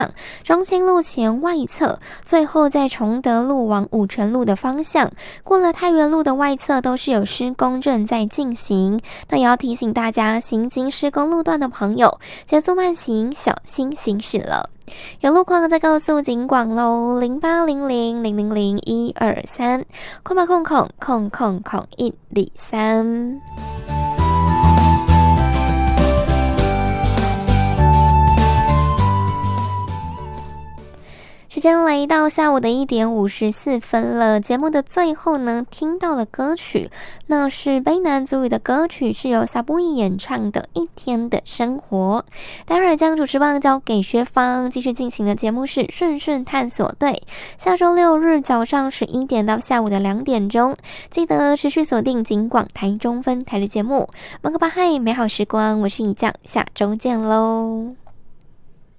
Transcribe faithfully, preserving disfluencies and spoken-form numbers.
中清路前外侧，最后在崇德路往五权路的方向，过了太原路的外侧都是有施工正在进行。那也要提醒大家，行经施工路段的朋友，减速慢行，小心行驶了。有路况再告诉警广喽，零八零零零零零一二三，空吧空空空空空一里三。时间来到下午的一点五十四分了，节目的最后呢，听到了歌曲，那是卑南族语的歌曲，是由萨布伊演唱的《一天的生活》。待会儿将主持棒交给薛芳，继续进行的节目是顺顺探索队。下周六日早上十一点到下午的两点钟，记得持续锁定警广台中分台的节目。马克巴嗨，美好时光，我是以酱，下周见喽。